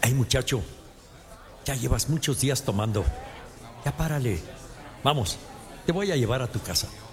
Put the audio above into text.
Ay, muchacho, ya llevas muchos días tomando. Ya párale. Vamos, te voy a llevar a tu casa.